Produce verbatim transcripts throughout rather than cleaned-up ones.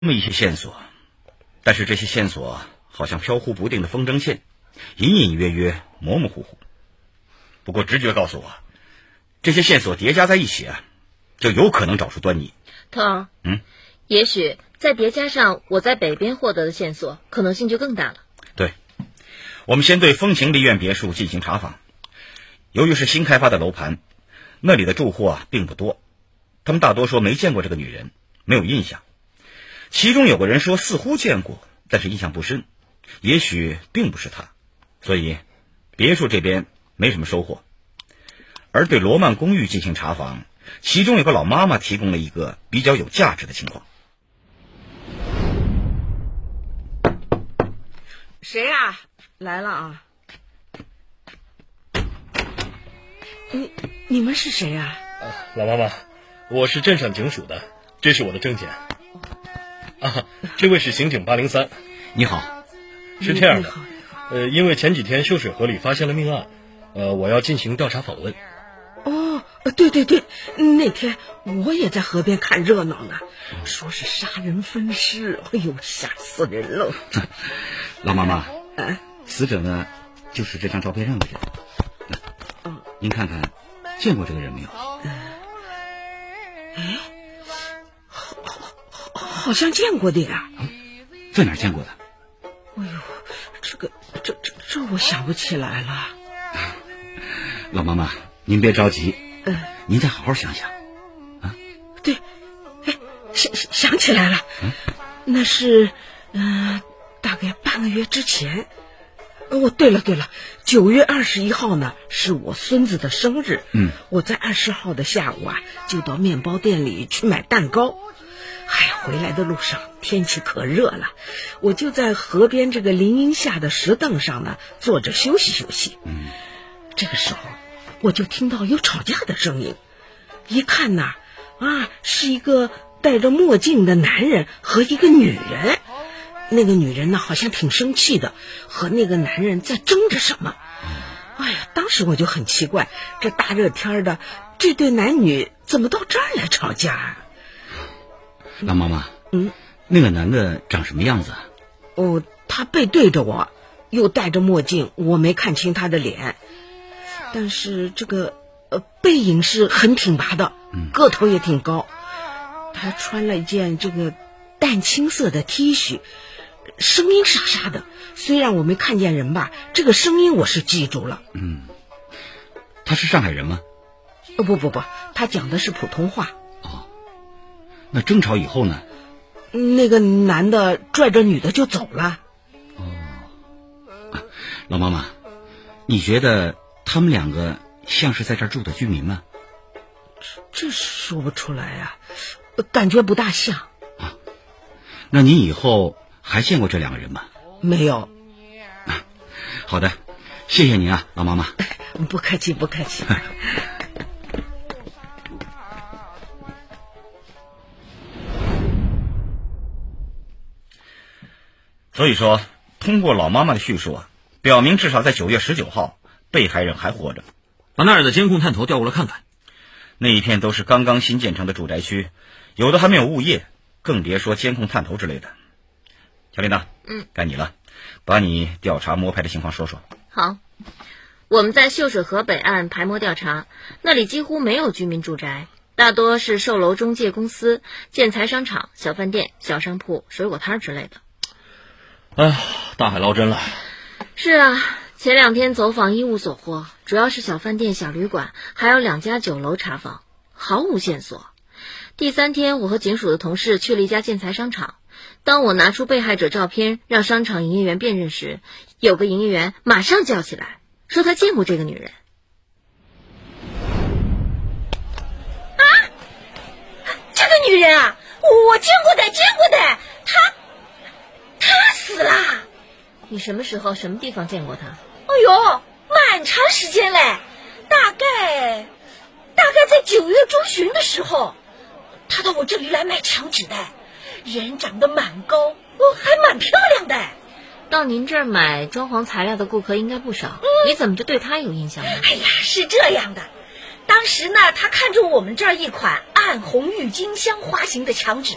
那么一些线索，但是这些线索好像飘忽不定的风筝线，隐隐约约，模模糊糊。不过直觉告诉我，这些线索叠加在一起啊，就有可能找出端倪。 头儿， 嗯， 也许再叠加上我在北边获得的线索，可能性就更大了。 对，我们先对风情丽苑别墅进行查访。由于是新开发的楼盘，那里的住户啊并不多，他们大多说没见过这个女人，没有印象。其中有个人说似乎见过，但是印象不深，也许并不是他，所以别墅这边没什么收获。而对罗曼公寓进行查访，其中有个老妈妈提供了一个比较有价值的情况。 谁啊？来了啊！你你们是谁啊？ 啊，老妈妈，我是镇上警署的，这是我的证件。啊，这位是刑警八零三。 你好。 是这样的，呃，因为前几天秀水河里发现了命案，呃，我要进行调查访问。 哦，对对对，那天我也在河边看热闹呢，说是杀人分尸，哎呦，吓死人了。 老妈妈， 啊， 死者呢，就是这张照片上的人。 嗯， 您看看，见过这个人没有？ 哎，好，好像见过的呀。 嗯，在哪儿见过的？ 哎呦，这个，这这这我想不起来了。 老妈妈，您别着急， 嗯， 您再好好想想。啊， 对，哎，想想起来了， 嗯， 那是，嗯、呃，大概半个月之前。哦，对了对了，九月二十一号呢是我孙子的生日。 嗯， 我在二十号的下午啊，就到面包店里去买蛋糕。哎，回来的路上天气可热了，我就在河边这个林荫下的石凳上呢坐着休息休息。 嗯， 这个时候我就听到有吵架的声音，一看呐，啊，是一个戴着墨镜的男人和一个女人。那个女人呢好像挺生气的，和那个男人在争着什么。哎呀，当时我就很奇怪，这大热天的，这对男女怎么到这儿来吵架啊？ 老妈妈， 嗯， 那个男的长什么样子啊？ 哦，他背对着我，又戴着墨镜，我没看清他的脸，但是这个呃背影是很挺拔的，个头也挺高。他穿了一件这个淡青色的 T 恤，声音沙沙的，虽然我没看见人吧，这个声音我是记住了。 嗯，他是上海人吗？ 哦，不不不，他讲的是普通话。 哦，那争吵以后呢？ 那个男的拽着女的就走了。 哦，啊，老妈妈，你觉得他们两个像是在这儿住的居民吗？ 这说不出来呀、啊，感觉不大像。 啊，那您以后还见过这两个人吗？ 没有。 啊，好的，谢谢您啊，老妈妈。 不客气，不客气。 所以说，通过老妈妈的叙述啊，表明至少在九月十九号，被害人还活着。 把那儿的监控探头调过来看看。 那一片都是刚刚新建成的住宅区，有的还没有物业，更别说监控探头之类的。乔琳娜， 嗯， 该你了，把你调查摸排的情况说说。 好，我们在秀水河北岸排摸调查，那里几乎没有居民住宅，大多是售楼中介公司、建材商场、小饭店、小商铺、水果摊之类的。 哎呀，大海捞针了。 是啊，前两天走访一无所获，主要是小饭店、小旅馆，还有两家酒楼查访，毫无线索。第三天，我和警署的同事去了一家建材商场。当我拿出被害者照片让商场营业员辨认时，有个营业员马上叫起来，说他见过这个女人。啊，这个女人啊，我见过的，见过的，她她死了。你什么时候什么地方见过她？哎呦，蛮长时间嘞，大概大概在九月中旬的时候，她到我这里来买墙纸的，人长得蛮高，哦，还蛮漂亮的。到您这儿买装潢材料的顾客应该不少，嗯，你怎么就对她有印象呢？哎呀，是这样的，当时呢，她看中我们这儿一款暗红郁金香花型的墙纸，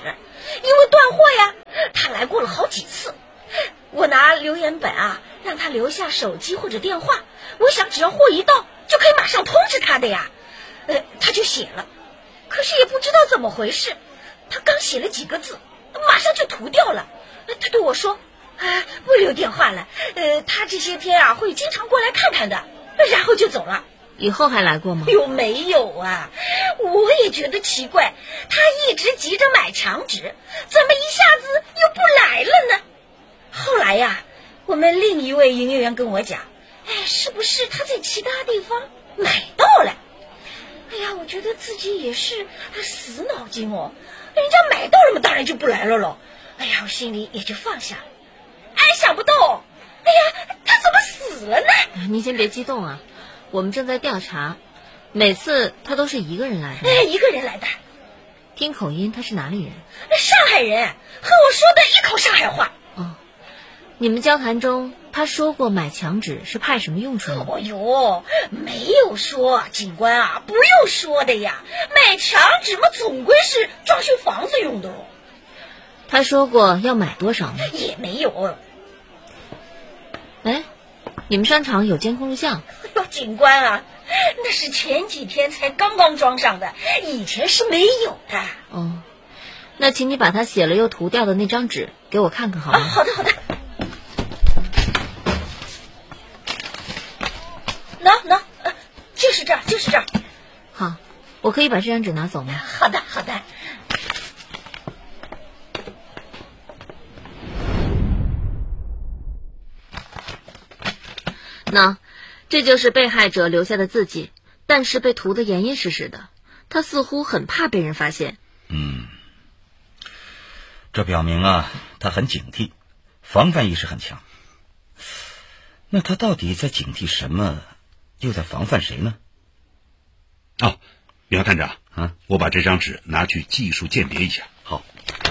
因为断货呀，他来过了好几次。我拿留言本啊，让他留下手机或者电话，我想只要货一到，就可以马上通知他的呀。呃，他就写了，可是也不知道怎么回事，他刚写了几个字，马上就涂掉了。他对我说：“啊，不留电话了，呃，他这些天啊会经常过来看看的。”然后就走了。 以后还来过吗？ 有没有啊？我也觉得奇怪，他一直急着买墙纸，怎么一下子又不来了呢？后来呀，我们另一位营业员跟我讲，哎，是不是他在其他地方买到了？哎呀，我觉得自己也是死脑筋哦，人家买到了嘛，当然就不来了咯。哎呀，我心里也就放下了。哎，想不到，哎呀，他怎么死了呢？ 您先别激动啊，我们正在调查，每次他都是一个人来的。 哎，一个人来的。 听口音他是哪里人？ 上海人，和我说的一口上海话。 哦，你们交谈中他说过买墙纸是派什么用处吗？ 哦哟，没有说，警官啊，不用说的呀，买墙纸嘛，总归是装修房子用的哦。 他说过要买多少吗？ 也没有。 哎，你们商场有监控录像？ 哎呦，警官啊，那是前几天才刚刚装上的，以前是没有的。 哦，那请你把他写了又涂掉的那张纸给我看看好吗？ 啊，好的好的。喏喏，呃，就是这儿，就是这儿。 好，我可以把这张纸拿走吗？ 好的好的。 那这就是被害者留下的字迹，但是被涂得严严实实的，他似乎很怕被人发现。 嗯，这表明啊，他很警惕，防范意识很强。那他到底在警惕什么，又在防范谁呢？ 哦，苗探长啊， 我把这张纸拿去技术鉴别一下。 好。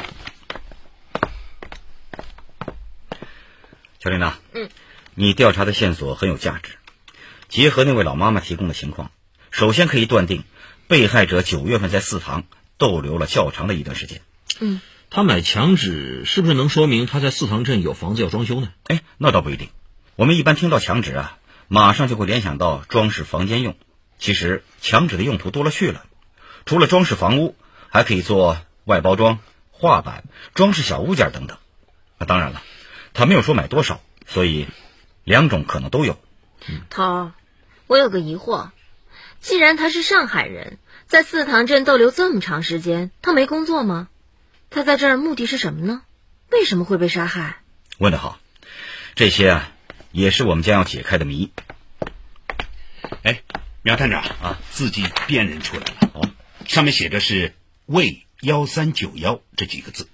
小琳娜， 嗯， 你调查的线索很有价值，结合那位老妈妈提供的情况，首先可以断定被害者九月份在四塘逗留了较长的一段时间。 嗯， 他买墙纸是不是能说明他在四塘镇有房子要装修呢？ 哎，那倒不一定。我们一般听到墙纸啊，马上就会联想到装饰房间用。其实墙纸的用途多了去了，除了装饰房屋，还可以做外包装、画板、装饰小物件等等。那当然了，他没有说买多少，所以两种可能都有。 头，我有个疑惑，既然他是上海人，在四塘镇逗留这么长时间，他没工作吗？他在这儿目的是什么呢？为什么会被杀害？ 问得好，这些啊也是我们将要解开的谜。 哎，苗探长啊， 字迹辨认出来了，哦，上面写的是魏幺三九幺这几个字。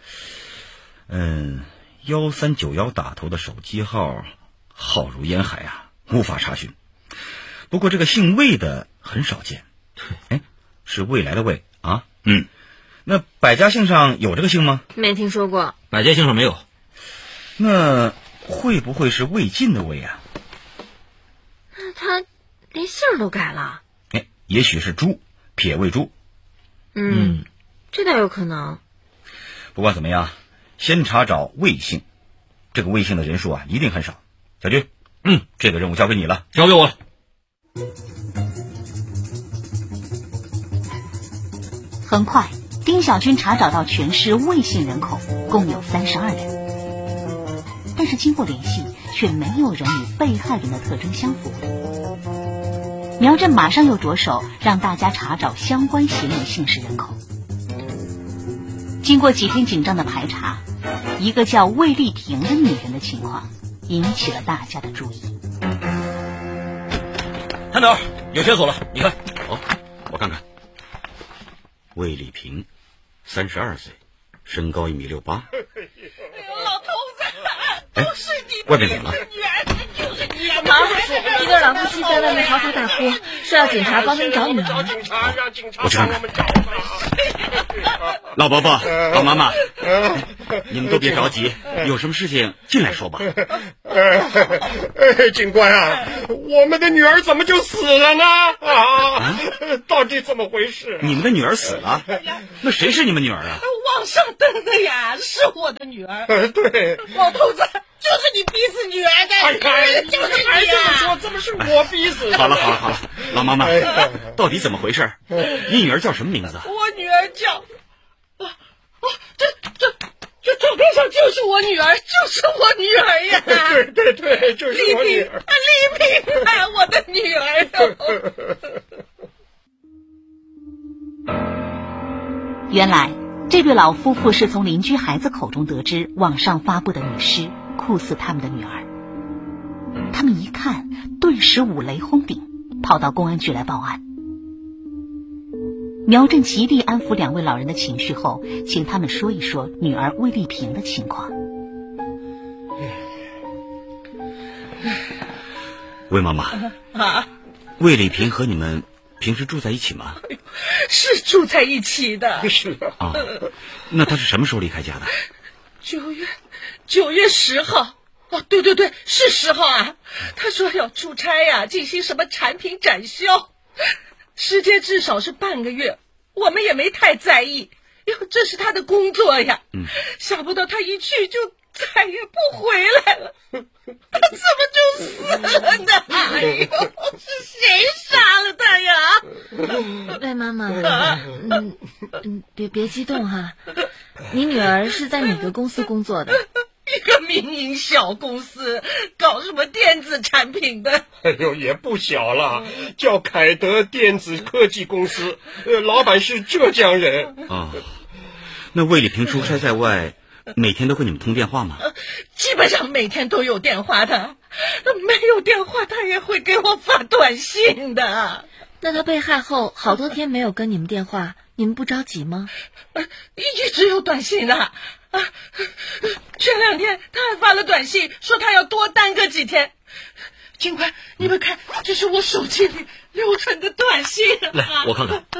嗯，幺三九幺打头的手机号浩如烟海啊，无法查询。不过这个姓魏的很少见。哎，是未来的魏啊？ 嗯， 那百家姓上有这个姓吗？ 没听说过。 百家姓上没有。 那会不会是魏晋的魏啊？ 那他连姓儿都改了？ 哎，也许是朱，撇魏朱。 嗯，这倒有可能。 不管怎么样，先查找魏姓，这个魏姓的人数啊一定很少。小军， 嗯， 这个任务交给你了。 交给我了。 很快，丁小军查找到全市魏姓人口共有三十二人，但是经过联系，却没有人与被害人的特征相符。苗振马上又着手让大家查找相关嫌疑姓氏人口。经过几天紧张的排查，一个叫魏丽萍的女人的情况引起了大家的注意。 探长，有线索了，你看。 哦，我看看。魏丽萍，三十二岁，身高一米六八。 哎呦，老头子，都是你， 外面怎么了？ 就是你， 怎么？一对老夫妻在外面嚎啕大哭，说要警察帮他们找女儿。 我去看看。老伯伯、老妈妈，你们都别着急，有什么事情进来说吧。 哎，警官啊，我们的女儿怎么就死了呢？啊，啊到底怎么回事、啊？ 你们的女儿死了？那谁是你们女儿啊？ 往上登的呀，是我的女儿。 呃、对， 老头子，就是你逼死女儿的。 哎呀， 就是你还这么呀！ 说，怎么是我逼死的？ 好了好了好了，老妈妈， 哎、 到底怎么回事？你女儿叫什么名字？ 我女儿叫……啊啊，这这这照片上就是我女儿，就是我女儿呀！ 对对对，就是我女儿。 丽萍啊，我的女儿哟！ 原来这对老夫妇是从邻居孩子口中得知网上发布的女尸酷似他们的女儿，他们一看顿时五雷轰顶，跑到公安局来报案。苗振极力安抚两位老人的情绪后，请他们说一说女儿魏丽萍的情况。 魏妈妈， 啊， 魏丽萍和你们平时住在一起吗？ 是住在一起的。 是啊。 啊，那她是什么时候离开家的？ 九月，九月十号。哦，对对对，是十号啊。他说要出差呀、啊，进行什么产品展销，时间至少是半个月。我们也没太在意，因为这是他的工作呀。嗯，想不到他一去就再也不回来了。他怎么就死了呢？哎呦，是谁杀了他呀？ 魏妈妈，嗯嗯，别别激动哈。你女儿是在哪个公司工作的？ 一个民营小公司，搞什么电子产品的。 哎呦，也不小了，叫凯德电子科技公司，呃，老板是浙江人。 哦，那魏丽萍出差在外，每天都跟你们通电话吗？ 基本上每天都有电话的，没有电话他也会给我发短信的。 那她被害后好多天没有跟你们电话，你们不着急吗？ 一直有短信的啊，前两天他还发了短信说他要多耽搁几天。警官，你们看，这是我手机里留存的短信。 来，我看看。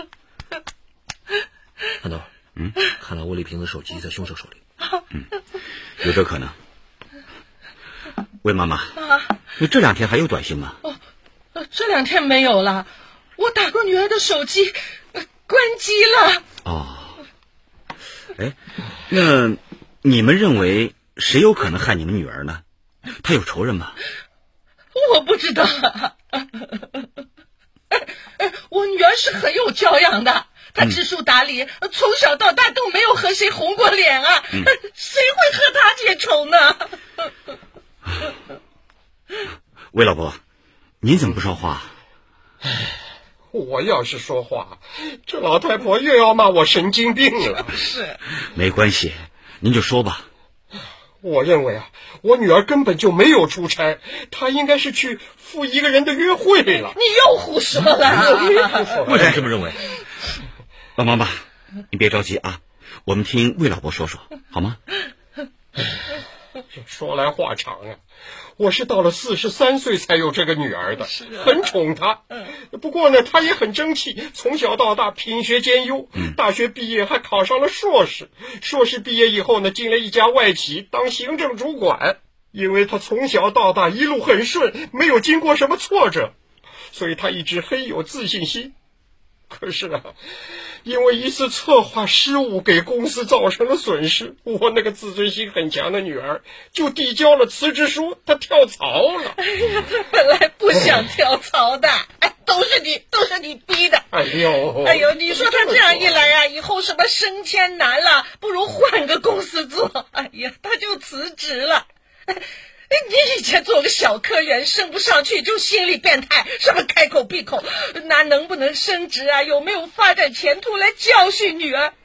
潘头，嗯，看来魏丽萍的手机在凶手手里。 嗯，有这可能。魏妈妈，那这两天还有短信吗？ 哦，这两天没有了。我打过女儿的手机，呃、关机了。 哦，哎，那你们认为谁有可能害你们女儿呢？她有仇人吗？ 我不知道。我女儿是很有教养的，她知书达理，嗯、从小到大都没有和谁红过脸啊，嗯、谁会和她结仇呢？ 魏老伯，您怎么不说话？ 我要是说话，这老太婆又要骂我神经病了。 是， 没关系，您就说吧。 我认为啊，我女儿根本就没有出差，她应该是去赴一个人的约会了。 你又胡说了！ 我也这么认为。 老妈妈，你别着急啊，我们听魏老伯说说，好吗？ 说来话长啊，我是到了四十三岁才有这个女儿的，很宠她。不过呢，她也很争气，从小到大品学兼优，大学毕业还考上了硕士。硕士毕业以后呢，进了一家外企当行政主管。因为她从小到大一路很顺，没有经过什么挫折，所以她一直很有自信心。可是啊，因为一次策划失误给公司造成了损失，我那个自尊心很强的女儿就递交了辞职书，她跳槽了。 哎呀，她本来不想跳槽的，哎，都是你，都是你逼的。 哎呦， 哎呦，你说她这样一来啊，以后什么升迁难了，不如换个公司做。哎呀，她就辞职了。哎，你以前做个小科员升不上去就心理变态，什么开口闭口拿能不能升职啊，有没有发展前途来教训女儿。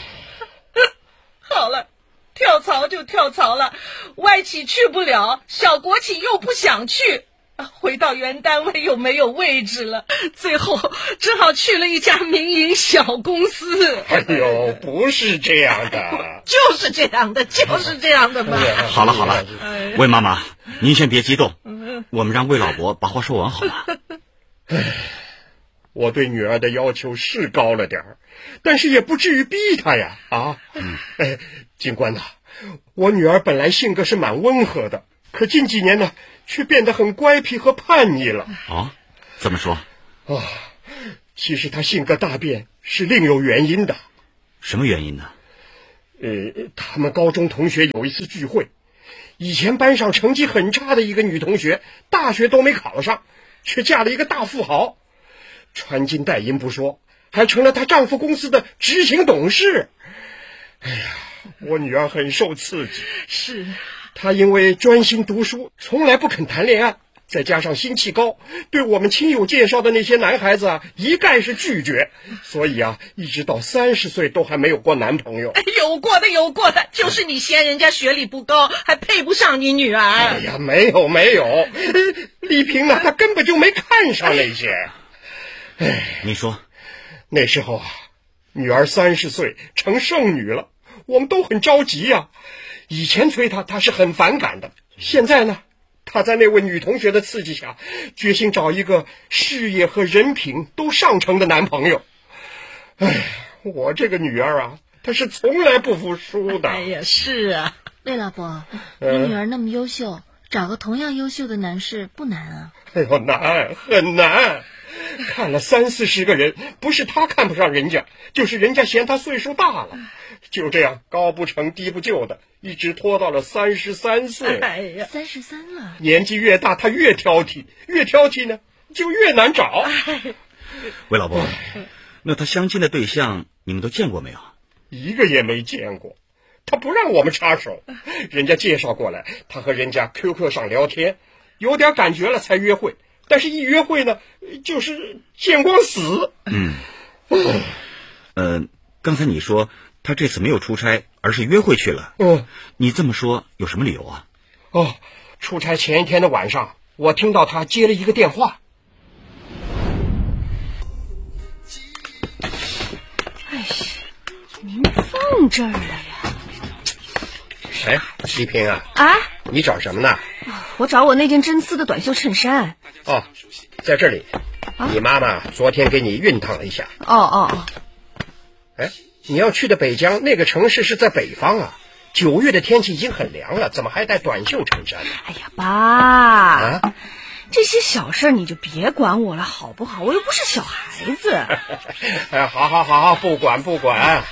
好了，跳槽就跳槽了，外企去不了，小国企又不想去，回到原单位又没有位置了，最后只好去了一家民营小公司。 哎呦，不是这样的。 就是这样的，就是这样的嘛。 好了好了，魏妈妈，您先别激动，我们让魏老伯把话说完好吗？ 我对女儿的要求是高了点儿，但是也不至于逼她呀。啊，嗯，哎，警官呐，我女儿本来性格是蛮温和的， 可近几年呢，却变得很乖僻和叛逆了。 啊？怎么说？ 啊，其实他性格大变是另有原因的。 什么原因呢？ 呃，他们高中同学有一次聚会，以前班上成绩很差的一个女同学，大学都没考上，却嫁了一个大富豪，穿金戴银不说，还成了她丈夫公司的执行董事。哎呀，我女儿很受刺激。 是， 她因为专心读书，从来不肯谈恋爱，再加上心气高，对我们亲友介绍的那些男孩子啊，一概是拒绝，所以啊，一直到三十岁都还没有过男朋友。 有过的，有过的，就是你嫌人家学历不高，还配不上你女儿。 哎呀，没有没有，丽萍呢，她根本就没看上那些。哎， 你说， 那时候啊，女儿三十岁成剩女了，我们都很着急呀、啊。以前催她，她是很反感的。现在呢，她在那位女同学的刺激下，决心找一个事业和人品都上乘的男朋友。哎，我这个女儿啊，她是从来不服输的。 哎呀，是啊， 魏老伯，你女儿那么优秀，找个同样优秀的男士不难啊？ 哎呦，难，很难。看了三四十个人，不是他看不上人家，就是人家嫌他岁数大了。就这样高不成低不就的，一直拖到了三十三岁。 哎呀， 三十三了， 年纪越大，他越挑剔，越挑剔呢，就越难找。 魏老伯，那他相亲的对象你们都见过没有？ 一个也没见过，他不让我们插手，人家介绍过来，他和人家 Q Q 上聊天，有点感觉了才约会。但是一约会呢，就是见光死。 嗯，呃，刚才你说他这次没有出差，而是约会去了。 嗯， 你这么说有什么理由啊？ 哦，出差前一天的晚上，我听到他接了一个电话。 哎呀，您放这儿了呀？ 哎，丽萍啊， 啊， 你找什么呢？ 我找我那件真丝的短袖衬衫。 哦，在这里。啊、你妈妈昨天给你熨烫了一下。 哦哦哦。 哎，你要去的北疆那个城市是在北方啊，九月的天气已经很凉了，怎么还带短袖衬衫呢？ 哎呀，爸， 啊， 这些小事你就别管我了，好不好？我又不是小孩子。 哎，好好好，不管不管。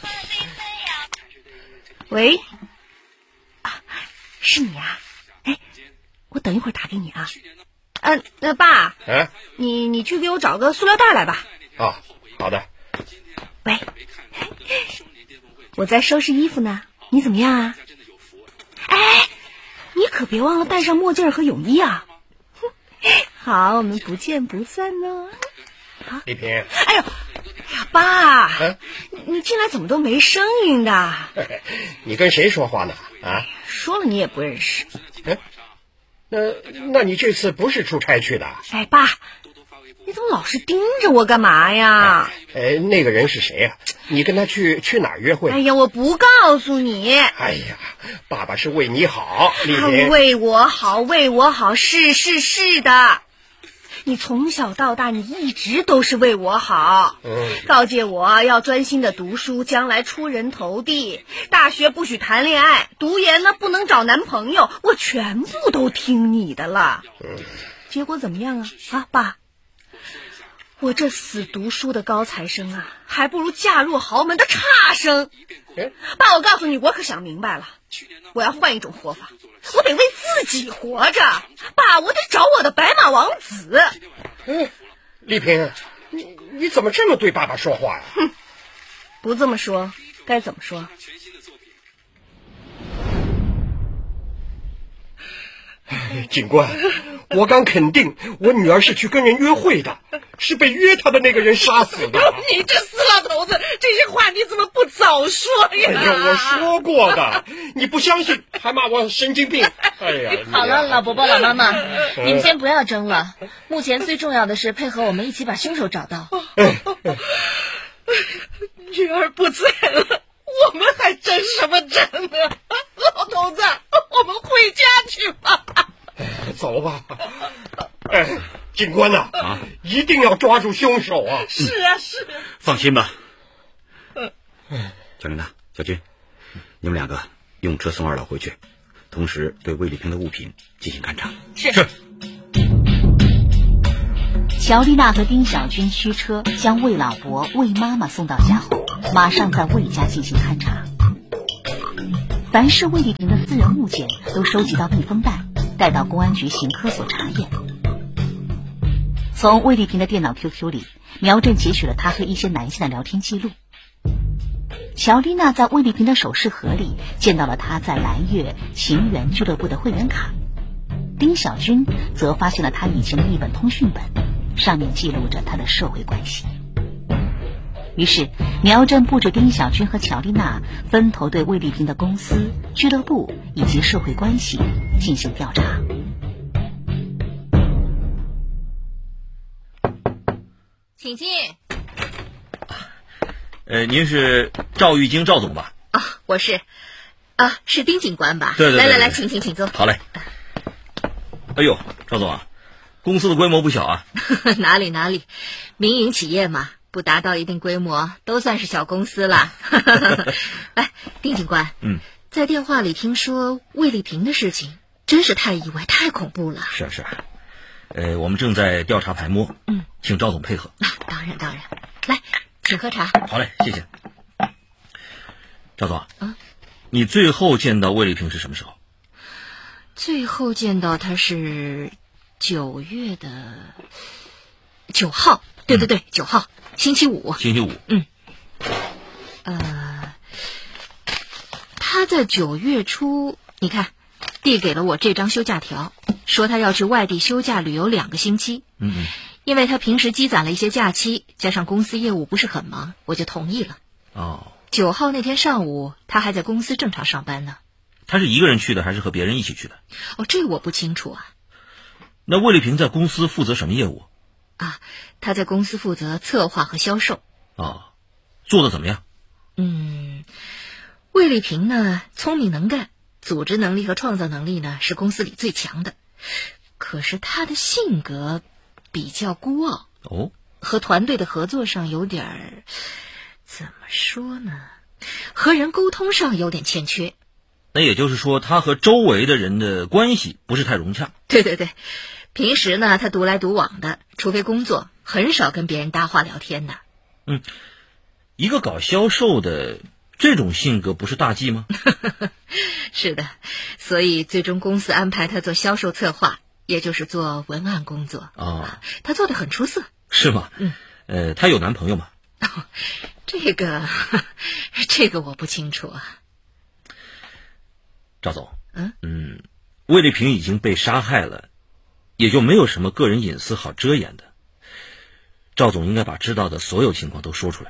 喂，啊，是你啊？哎，我等一会儿打给你啊。嗯、呃，那爸， 啊， 你你去给我找个塑料袋来吧。 哦，好的。 喂，我在收拾衣服呢，你怎么样啊？哎，你可别忘了戴上墨镜和泳衣啊。好，我们不见不散哦。好， 丽萍。 哎呦，哎呀，爸，啊、你你进来怎么都没声音的？ 你跟谁说话呢？啊， 说了你也不认识。 哎，那那你这次不是出差去的？ 哎，爸，你怎么老是盯着我干嘛呀？ 哎，那个人是谁呀、啊？你跟他去去哪儿约会？ 哎呀，我不告诉你。 哎呀，爸爸是为你好，丽萍。 为我好，为我好，是是是的。你从小到大，你一直都是为我好， 嗯， 告诫我要专心的读书，将来出人头地。大学不许谈恋爱，读研呢不能找男朋友，我全部都听你的了。 嗯， 结果怎么样啊？啊，爸，我这死读书的高材生啊，还不如嫁入豪门的差生。爸，我告诉你，我可想明白了，我要换一种活法，我得为自己活着。爸，我得找我的白马王子。 嗯，丽萍，你你怎么这么对爸爸说话呀？ 哼，不这么说，该怎么说？ 警官，我敢肯定，我女儿是去跟人约会的，是被约她的那个人杀死的。 你这死老头子，这些话你怎么不早说呀？ 哎呀，我说过的，你不相信，还骂我神经病。哎呀， 好了，老伯伯、老妈妈，你们先不要争了。目前最重要的是配合我们一起把凶手找到。 女儿不在了，我们还争什么争呢？老头子，我们回家去吧。 走吧。哎，警官呐、啊，啊，一定要抓住凶手啊！ 是啊，是啊。 放心吧。小琳娜、小军，你们两个用车送二老回去。 同时对魏丽萍的物品进行勘查。 是是。 乔丽娜和丁小军驱车将魏老伯、魏妈妈送到家后，马上在魏家进行勘查。凡是魏丽萍的私人物件都收集到密封袋，带到公安局刑科所查验。从魏丽萍的电脑 Q Q 里，苗振截取了她和一些男性的聊天记录。乔丽娜在魏丽萍的首饰盒里见到了她在蓝月情缘俱乐部的会员卡，丁小军则发现了她以前的一本通讯本，上面记录着她的社会关系。于是苗振布置丁小军和乔丽娜分头对魏丽萍的公司、俱乐部以及社会关系进行调查。 请进。 呃，您是赵玉京赵总吧？ 啊，我是，啊，是丁警官吧？ 对对对对来来来，请请请坐。 好嘞。哎呦，赵总啊，公司的规模不小啊。 哪里哪里，民营企业嘛，不达到一定规模都算是小公司了。哎，丁警官， 嗯， 在电话里听说魏丽萍的事情，真是太意外，太恐怖了。 是啊是啊，呃，我们正在调查排摸， 嗯， 请赵总配合。 啊，当然当然，来，请喝茶。 好嘞，谢谢。赵总啊， 啊， 你最后见到魏丽萍是什么时候？ 最后见到她是九月的九号，对对对，九、嗯、号，星期五。 星期五。 嗯。呃，她在九月初，你看，递给了我这张休假条，说她要去外地休假旅游两个星期。 嗯嗯。 因为她平时积攒了一些假期，加上公司业务不是很忙，我就同意了。 哦。 九号那天上午，她还在公司正常上班呢。 她是一个人去的，还是和别人一起去的？ 哦，这我不清楚啊。 那魏丽萍在公司负责什么业务？ 啊，她在公司负责策划和销售。 哦，做得怎么样？ 嗯，魏丽萍呢，聪明能干，组织能力和创造能力呢是公司里最强的。可是她的性格比较孤傲。 哦， 和团队的合作上有点儿，怎么说呢？和人沟通上有点欠缺。 那也就是说，他和周围的人的关系不是太融洽。 对对对，平时呢，他独来独往的，除非工作，很少跟别人搭话聊天的。 嗯，一个搞销售的这种性格不是大忌吗？ 是的，所以最终公司安排他做销售策划，也就是做文案工作。 哦， 他做得很出色。 是吗？ 嗯， 呃，他有男朋友吗？ 哦，这个，这个我不清楚啊。 赵总， 嗯嗯，魏丽萍已经被杀害了，也就没有什么个人隐私好遮掩的。赵总应该把知道的所有情况都说出来。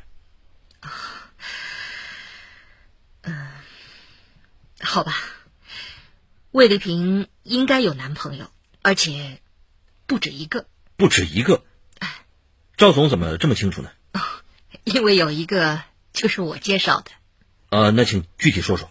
嗯、呃，好吧。魏丽萍应该有男朋友，而且不止一个。 不止一个？ 哎， 赵总怎么这么清楚呢？ 哦，因为有一个就是我介绍的。 呃，那请具体说说。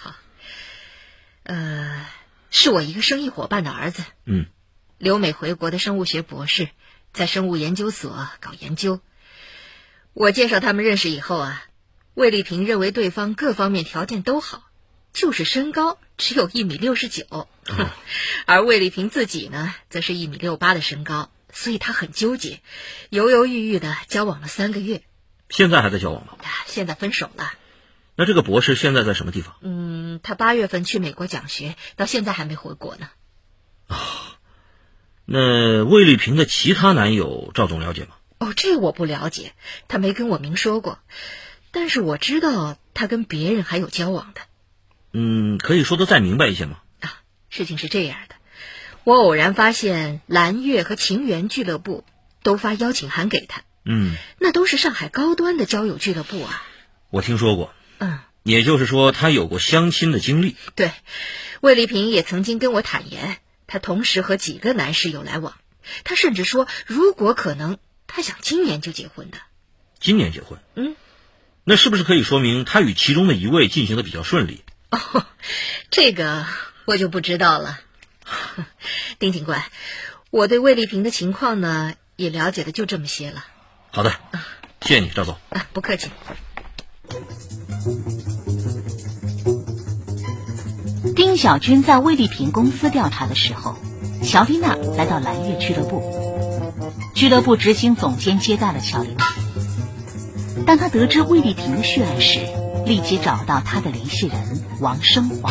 呃，是我一个生意伙伴的儿子。 嗯， 留美回国的生物学博士，在生物研究所搞研究。我介绍他们认识以后啊，魏丽萍认为对方各方面条件都好，就是身高只有一米六十九， 嗯、 而魏丽萍自己呢，则是一米六八的身高，所以她很纠结，犹犹豫豫的交往了三个月。 现在还在交往吗？ 现在分手了。 那这个博士现在在什么地方？ 嗯，他八月份去美国讲学，到现在还没回国呢。 啊、哦，那魏丽萍的其他男友，赵总了解吗？ 哦，这我不了解，他没跟我明说过。但是我知道他跟别人还有交往的。 嗯，可以说得再明白一些吗？ 啊，事情是这样的，我偶然发现蓝月和情缘俱乐部都发邀请函给他。 嗯， 那都是上海高端的交友俱乐部啊。 我听说过。 嗯， 也就是说他有过相亲的经历。 对，魏丽萍也曾经跟我坦言，她同时和几个男士有来往。她甚至说，如果可能，她想今年就结婚的。 今年结婚？ 嗯， 那是不是可以说明他与其中的一位进行的比较顺利？ 哦，这个我就不知道了。丁警官，我对魏丽萍的情况呢，也了解的就这么些了。 好的，谢谢你，赵总。 啊，不客气。 丁小军在魏丽萍公司调查的时候，乔丽娜来到蓝月俱乐部，俱乐部执行总监接待了乔丽娜。当他得知魏丽萍的血案时，立即找到他的联系人王生华。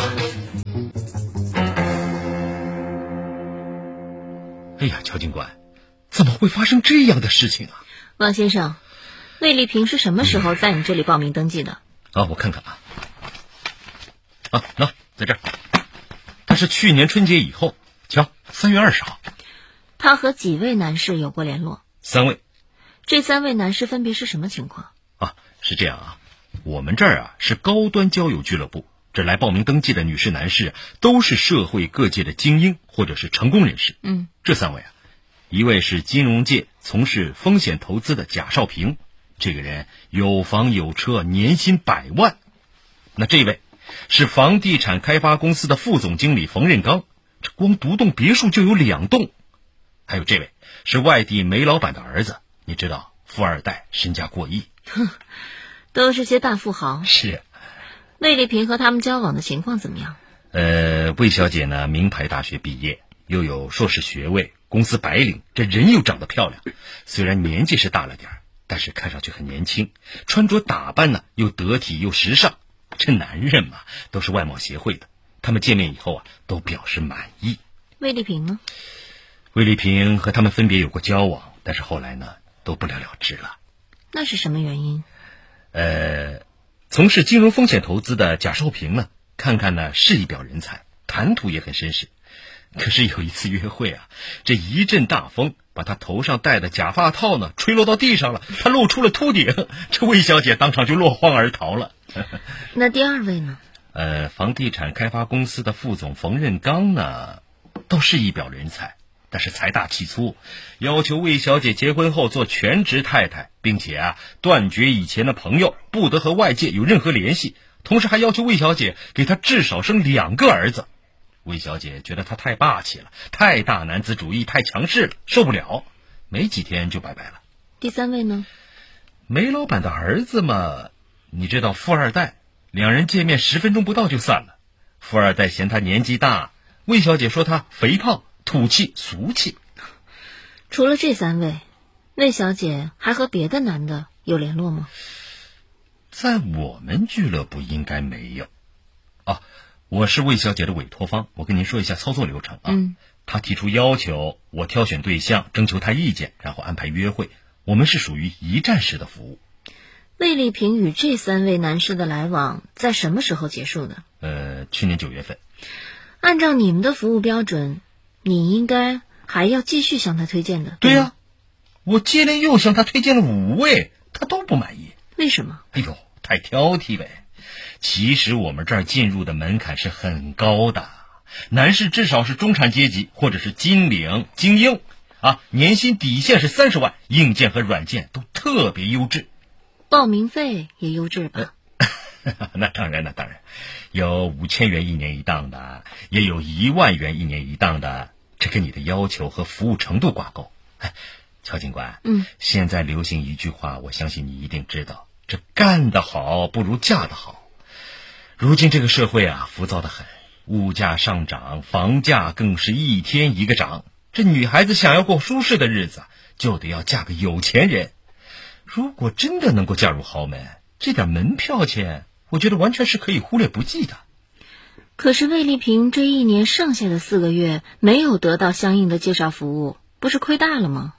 哎呀，乔警官，怎么会发生这样的事情啊？ 王先生，魏丽萍是什么时候在你这里报名登记的？ 啊，我看看啊。啊，喏，在这儿。他是去年春节以后，瞧，三月二十号。 他和几位男士有过联络？ 三位。 这三位男士分别是什么情况？ 啊，是这样啊，我们这儿啊是高端交友俱乐部，这来报名登记的女士男士都是社会各界的精英或者是成功人士。 嗯， 这三位啊，一位是金融界从事风险投资的贾少平，这个人有房有车，年薪百万。那这位是房地产开发公司的副总经理冯任刚，这光独栋别墅就有两栋。还有这位是外地煤老板的儿子，你知道，富二代，身价过亿。 哼，都是些大富豪。 是。 魏丽萍和他们交往的情况怎么样？ 呃，魏小姐呢，名牌大学毕业，又有硕士学位，公司白领，这人又长得漂亮。虽然年纪是大了点儿，但是看上去很年轻，穿着打扮呢又得体又时尚。这男人嘛，都是外貌协会的，他们见面以后啊，都表示满意。 魏丽萍呢？ 魏丽萍和他们分别有过交往，但是后来呢，都不了了之了。 那是什么原因？ 呃，从事金融风险投资的贾少平呢，看看呢是一表人才，谈吐也很绅士。可是有一次约会啊，这一阵大风把他头上戴的假发套呢吹落到地上了，他露出了秃顶，这魏小姐当场就落荒而逃了。 那第二位呢？ 呃，房地产开发公司的副总冯任刚呢，倒是一表人才，但是财大气粗，要求魏小姐结婚后做全职太太，并且啊断绝以前的朋友，不得和外界有任何联系，同时还要求魏小姐给他至少生两个儿子。魏小姐觉得他太霸气了，太大男子主义，太强势了，受不了，没几天就拜拜了。 第三位呢？ 煤老板的儿子嘛，你知道，富二代，两人见面十分钟不到就散了。富二代嫌他年纪大，魏小姐说他肥胖、土气、俗气。 除了这三位，魏小姐还和别的男的有联络吗？ 在我们俱乐部应该没有。啊，我是魏小姐的委托方，我跟您说一下操作流程啊。 嗯， 她提出要求，我挑选对象，征求她意见，然后安排约会。我们是属于一站式的服务。 魏丽萍与这三位男士的来往在什么时候结束的？ 呃，去年九月份。 按照你们的服务标准，你应该还要继续向他推荐的。 对呀、啊，我接连又向他推荐了五位，他都不满意。 为什么？ 哎呦，太挑剔呗。其实我们这儿进入的门槛是很高的，男士至少是中产阶级或者是金领精英啊，年薪底线是三十万，硬件和软件都特别优质。 报名费也优质吧？ 那当然，那当然，有五千元一年一档的，也有一万元一年一档的，这跟你的要求和服务程度挂钩。哎，乔警官， 嗯， 现在流行一句话，我相信你一定知道，这干得好不如嫁得好。如今这个社会啊，浮躁得很，物价上涨，房价更是一天一个涨。这女孩子想要过舒适的日子，就得要嫁个有钱人。如果真的能够嫁入豪门，这点门票钱，我觉得完全是可以忽略不计的。 可是魏丽萍这一年剩下的四个月没有得到相应的介绍服务，不是亏大了吗？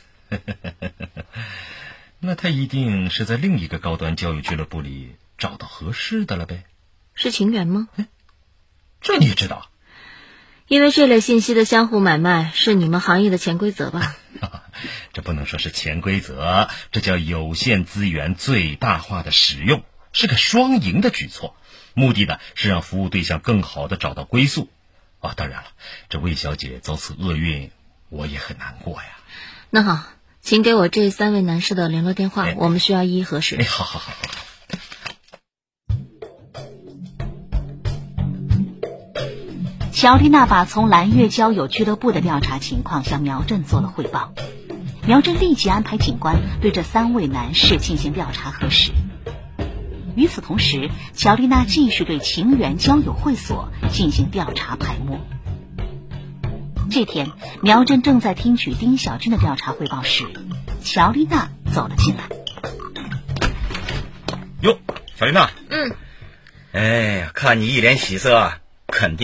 那他一定是在另一个高端交友俱乐部里找到合适的了呗？ 是情缘吗？ 这你也知道？ 因为这类信息的相互买卖是你们行业的潜规则吧？ 这不能说是潜规则，这叫有限资源最大化的使用，是个双赢的举措。目的呢是让服务对象更好的找到归宿。啊，当然了，这魏小姐遭此厄运，我也很难过呀。 那好，请给我这三位男士的联络电话， 哎、 我们需要一一核实。 哎，好好好。 乔丽娜把从蓝月交友俱乐部的调查情况向苗振做了汇报，苗振立即安排警官对这三位男士进行调查核实。 与此同时，乔丽娜继续对情缘交友会所进行调查排摸。这天，苗真正在听取丁小军的调查汇报时，乔丽娜走了进来。 哟，乔丽娜。 嗯。 哎呀，看你一脸喜色，肯定